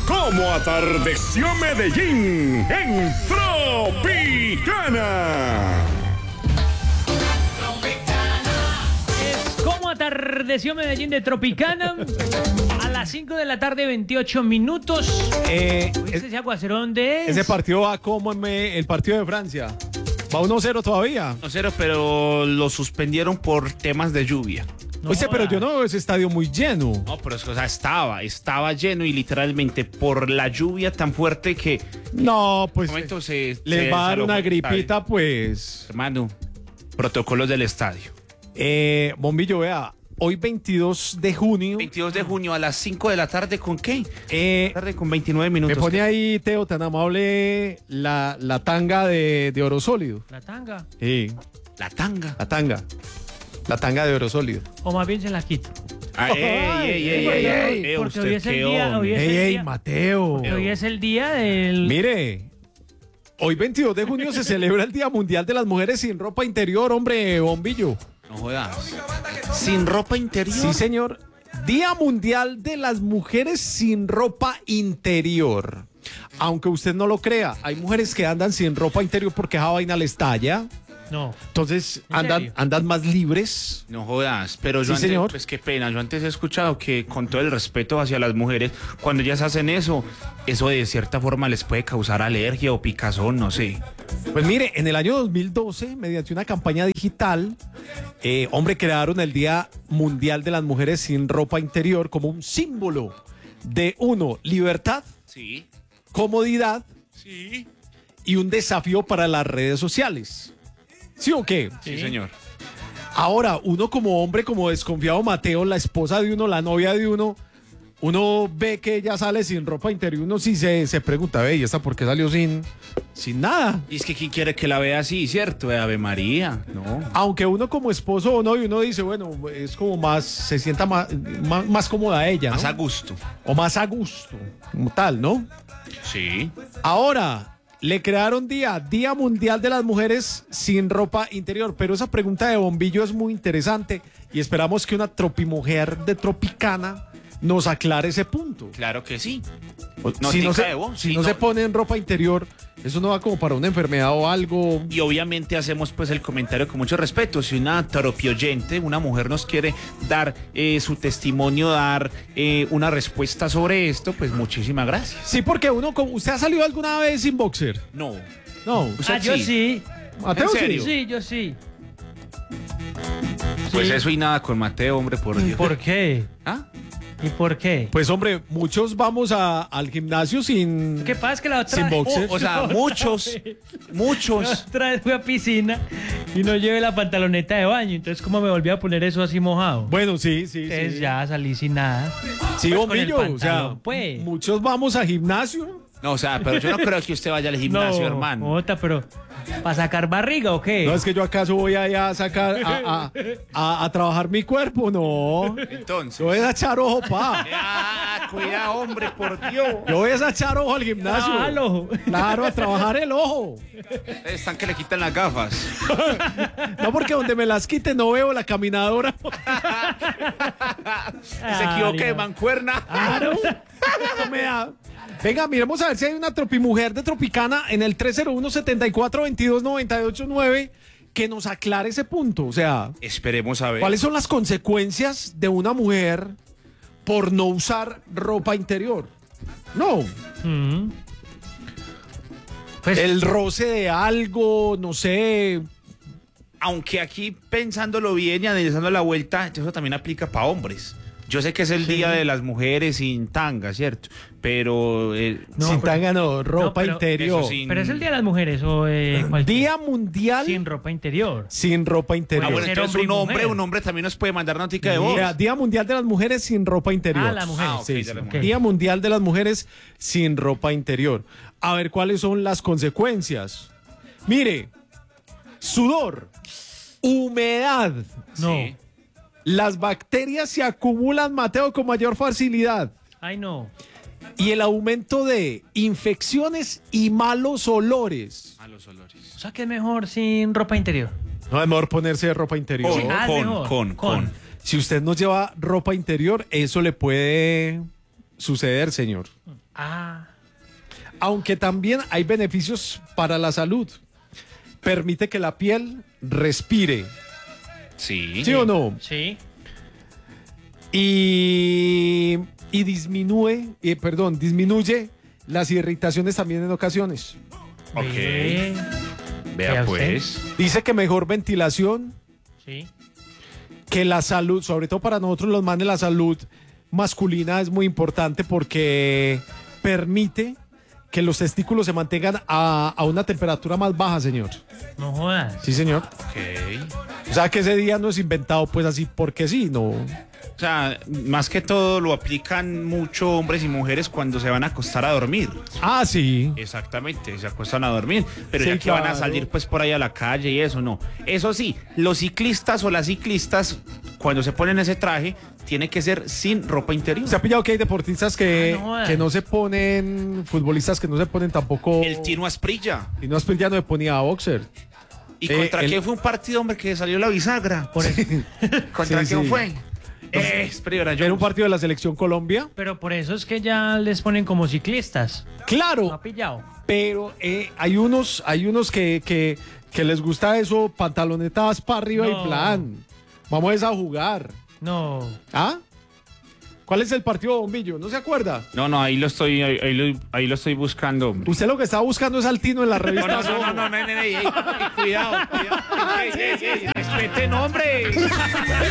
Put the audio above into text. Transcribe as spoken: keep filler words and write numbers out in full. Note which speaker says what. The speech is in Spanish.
Speaker 1: Cómo atardeció Medellín en Tropicana.
Speaker 2: Es Cómo atardeció Medellín de Tropicana a las cinco de la tarde, veintiocho minutos.
Speaker 3: Eh,
Speaker 2: Uy,
Speaker 3: es-
Speaker 2: ¿ese aguacero dónde es?
Speaker 3: ese partido va como en me- el partido de Francia. Va uno cero todavía.
Speaker 4: No, cero, pero lo suspendieron por temas de lluvia.
Speaker 2: No
Speaker 3: Oye, pero
Speaker 2: joda.
Speaker 3: yo no veo ese estadio muy lleno.
Speaker 4: No, pero es que, o sea, estaba, estaba lleno y literalmente por la lluvia tan fuerte que
Speaker 3: No, pues
Speaker 4: en un momento se,
Speaker 3: les
Speaker 4: se
Speaker 3: va a dar
Speaker 4: desalojó
Speaker 3: una
Speaker 4: el estadio.
Speaker 3: gripita, pues.
Speaker 4: Hermano, protocolos del estadio.
Speaker 3: Eh, Bombillo, vea, hoy veintidós de junio.
Speaker 4: veintidós de junio a las cinco de la tarde, ¿con qué?
Speaker 3: eh,
Speaker 4: Tarde con veintinueve
Speaker 3: me
Speaker 4: minutos.
Speaker 3: pone ahí, Teo, tan amable, la, la tanga de, de oro sólido.
Speaker 2: La tanga.
Speaker 3: Sí,
Speaker 4: La tanga.
Speaker 3: la tanga. La tanga de oro sólido.
Speaker 2: O más bien se la quito.
Speaker 4: Ay, ey, ey, ey,
Speaker 2: Porque
Speaker 4: ey,
Speaker 2: hoy-
Speaker 4: ey, ey,
Speaker 2: porque
Speaker 4: usted
Speaker 2: hoy es el
Speaker 4: qué
Speaker 2: día, hoy
Speaker 4: hombre.
Speaker 2: es
Speaker 3: Ey,
Speaker 2: el
Speaker 3: ey,
Speaker 2: día.
Speaker 3: Mateo.
Speaker 2: Hoy es el día del...
Speaker 3: Mire, hoy veintidós de junio se celebra el Día Mundial de las Mujeres sin ropa interior, hombre, Bombillo.
Speaker 4: No jodas. Sin ropa interior.
Speaker 3: Sí, señor. Día Mundial de las Mujeres sin ropa interior. Aunque usted no lo crea, hay mujeres que andan sin ropa interior porque esa vaina les talla.
Speaker 2: No.
Speaker 3: Entonces
Speaker 2: ¿En
Speaker 3: andan,
Speaker 2: serio?
Speaker 3: andan más libres.
Speaker 4: No jodas, pero yo
Speaker 3: Sí,
Speaker 4: antes,
Speaker 3: señor.
Speaker 4: pues qué pena, yo antes he escuchado que con todo el respeto hacia las mujeres, cuando ellas hacen eso, eso de cierta forma les puede causar alergia o picazón, no sé.
Speaker 3: Pues mire, en el año dos mil doce, mediante una campaña digital, eh, hombre, crearon el Día Mundial de las Mujeres sin ropa interior como un símbolo de, uno, libertad,
Speaker 4: Sí,
Speaker 3: comodidad
Speaker 4: sí.
Speaker 3: y un desafío para las redes sociales. ¿Sí o qué?
Speaker 4: Sí, señor.
Speaker 3: Ahora, uno como hombre, como desconfiado, Mateo, la esposa de uno, la novia de uno, uno ve que ella sale sin ropa interior, uno sí se, se pregunta, ve, ¿y esta por qué salió sin, sin nada?
Speaker 4: Y es que quién quiere que la vea así, ¿cierto? Eh, Ave María, no.
Speaker 3: Aunque uno como esposo o novio, uno dice, bueno, es como más, se sienta más, más, más cómoda ella, ¿no?
Speaker 4: Más a gusto.
Speaker 3: O más a gusto, como tal, ¿no?
Speaker 4: Sí.
Speaker 3: Ahora, le crearon día, Día Mundial de las Mujeres sin ropa interior, pero esa pregunta de Bombillo es muy interesante y esperamos que una tropimujer de Tropicana nos aclare ese punto.
Speaker 4: Claro que sí.
Speaker 3: si no,
Speaker 4: Notica
Speaker 3: se,
Speaker 4: de voz,
Speaker 3: si
Speaker 4: sí,
Speaker 3: no
Speaker 4: no.
Speaker 3: se pone en ropa interior, eso no va como para una enfermedad o algo.
Speaker 4: Y obviamente hacemos pues el comentario con mucho respeto. Si una tropioyente, una mujer nos quiere dar eh, su testimonio, dar eh, una respuesta sobre esto, pues muchísimas gracias.
Speaker 3: Sí, porque uno, como- ¿usted ha salido alguna vez sin boxer?
Speaker 4: No.
Speaker 3: No.
Speaker 4: ¿Usted
Speaker 2: Ah, yo
Speaker 4: sí?
Speaker 2: sí.
Speaker 3: Mateo,
Speaker 4: ¿En
Speaker 3: sí.
Speaker 4: serio?
Speaker 2: Sí, yo sí.
Speaker 4: Pues
Speaker 2: Sí.
Speaker 4: eso y nada con Mateo, hombre, por
Speaker 2: ¿Y
Speaker 4: Dios.
Speaker 2: por qué?
Speaker 4: ¿Ah?
Speaker 2: ¿Y por qué?
Speaker 3: Pues hombre, muchos vamos a- al gimnasio sin...
Speaker 2: ¿Qué pasa? Es que la otra
Speaker 3: Sin
Speaker 2: vez-
Speaker 3: boxer.
Speaker 4: O sea, muchos,
Speaker 2: La
Speaker 4: muchos.
Speaker 2: otra vez fui a piscina y no llevé la pantaloneta de baño. Entonces, ¿cómo me volví a poner eso así mojado?
Speaker 3: Bueno, sí, sí,
Speaker 2: Entonces
Speaker 3: sí.
Speaker 2: ya salí sin nada.
Speaker 3: Sí,
Speaker 2: Pues con el
Speaker 3: Bombillo, o sea,
Speaker 2: pantalón, pues.
Speaker 3: muchos vamos a gimnasio.
Speaker 4: No, o sea, pero yo no creo que usted vaya al gimnasio, hermano.
Speaker 2: Jota, pero ¿para sacar barriga o qué?
Speaker 3: No es que yo acaso voy allá a sacar, a, a- a- a trabajar mi cuerpo, no.
Speaker 4: Entonces.
Speaker 3: Yo voy a echar ojo, pa.
Speaker 4: Ah, cuidado, hombre, por Dios.
Speaker 3: Yo voy a echar ojo al gimnasio.
Speaker 2: Trabájalo.
Speaker 3: Claro, a trabajar el ojo.
Speaker 4: Están que le quitan las gafas.
Speaker 3: No, porque donde me las quite no veo la caminadora.
Speaker 4: Se equivoque de mancuerna.
Speaker 3: Claro. Eso me da. Venga, miremos a ver si hay una tropimujer de Tropicana en el tres cero uno, setenta y cuatro, veintidós, noventa y ocho, nueve que nos aclare ese punto. O sea,
Speaker 4: Esperemos a ver.
Speaker 3: ¿cuáles son las consecuencias de una mujer por no usar ropa interior? No,
Speaker 2: Mm. Pues,
Speaker 3: el roce de algo, no sé.
Speaker 4: Aunque aquí pensándolo bien y analizando la vuelta, eso también aplica para hombres. Yo sé que es el día de las mujeres sin tanga, ¿cierto? Pero eh,
Speaker 2: No,
Speaker 3: sin
Speaker 2: pero-
Speaker 3: tanga, no, ropa
Speaker 2: pero
Speaker 3: interior.
Speaker 4: eso sí.
Speaker 2: ¿pero es el Día de las Mujeres o eh, cuál
Speaker 3: Día mundial
Speaker 2: sin
Speaker 3: sin,
Speaker 2: ropa interior?
Speaker 3: ropa interior.
Speaker 4: Ah, bueno,
Speaker 2: ser
Speaker 4: entonces
Speaker 2: hombre y
Speaker 4: un hombre,
Speaker 2: mujer.
Speaker 4: un hombre también nos puede mandar notica de voz.
Speaker 3: Mira, Día Mundial de las Mujeres sin ropa interior.
Speaker 2: Ah, la mujer.
Speaker 4: Ah, ok,
Speaker 3: Sí,
Speaker 4: de
Speaker 3: sí.
Speaker 4: las
Speaker 2: Ok.
Speaker 4: mujeres.
Speaker 3: Día Mundial de las Mujeres sin ropa interior. A ver cuáles son las consecuencias. Mire, sudor, humedad.
Speaker 2: No.
Speaker 4: Sí.
Speaker 3: Las bacterias se acumulan, Mateo, con mayor facilidad.
Speaker 2: Ay, no.
Speaker 3: Y el aumento de infecciones y malos olores.
Speaker 4: A los olores.
Speaker 2: O sea que es mejor sin ropa interior.
Speaker 3: No es mejor ponerse ropa interior.
Speaker 4: Con,
Speaker 2: Ah, es
Speaker 4: con,
Speaker 2: mejor.
Speaker 4: con, con.
Speaker 3: Si usted no lleva ropa interior, eso le puede suceder, señor.
Speaker 2: Ah,
Speaker 3: Aunque también hay beneficios para la salud. Permite que la piel respire.
Speaker 4: Sí.
Speaker 3: ¿Sí o no?
Speaker 2: sí.
Speaker 3: Y, y disminuye, eh, perdón, disminuye las irritaciones también en ocasiones.
Speaker 4: Ok.
Speaker 2: Ve,
Speaker 4: Vea
Speaker 2: Vea
Speaker 4: pues.
Speaker 3: Dice que mejor ventilación,
Speaker 2: sí.
Speaker 3: que la salud, sobre todo para nosotros los manes, la salud masculina es muy importante porque permite que los testículos se mantengan a, a una temperatura más baja, señor.
Speaker 2: No jodas.
Speaker 3: Sí, señor.
Speaker 4: Ok.
Speaker 3: O sea que ese día no es inventado pues así porque sí, no.
Speaker 4: O sea, más que todo lo aplican mucho hombres y mujeres cuando se van a acostar a dormir.
Speaker 3: Ah, sí.
Speaker 4: Exactamente, se acuestan a dormir, pero
Speaker 3: Sí,
Speaker 4: ya que van a
Speaker 3: claro.
Speaker 4: salir pues por ahí a la calle y eso, no. Eso sí, los ciclistas o las ciclistas, cuando se ponen ese traje, tiene que ser sin ropa interior.
Speaker 3: ¿Se ha pillado que hay deportistas que,
Speaker 2: Ah, no jodas.
Speaker 3: que no se ponen, futbolistas que no se ponen tampoco...
Speaker 4: El Tino Asprilla.
Speaker 3: Y no ya no se ponía a boxer.
Speaker 4: ¿Y
Speaker 3: Eh,
Speaker 4: contra
Speaker 3: el-
Speaker 4: qué fue un partido, hombre, que salió la bisagra?
Speaker 2: Por eso-
Speaker 4: ¿Contra
Speaker 3: Sí,
Speaker 4: quién
Speaker 3: sí.
Speaker 4: fue? Eh, Asprilla, era yo.
Speaker 3: Era un partido de la selección Colombia.
Speaker 2: pero por eso es que ya les ponen como ciclistas. ¿No
Speaker 3: Claro,
Speaker 2: ha pillado?
Speaker 3: pero eh, hay unos, hay unos que, que, que les gusta eso, pantalonetas para arriba
Speaker 2: No.
Speaker 3: y plan. Vamos a jugar.
Speaker 2: No.
Speaker 3: ¿Ah? ¿Cuál es el partido, Bombillo? ¿No se acuerda?
Speaker 4: No, no, ahí lo estoy, ahí, ahí lo, ahí lo estoy buscando, hombre.
Speaker 3: Usted lo que estaba buscando es al Tino en la
Speaker 4: No,
Speaker 3: revista.
Speaker 4: no, no, no, no, no, no, no, no, no, cuidado, cuidado. Ey, ey, ey, respeten, hombre.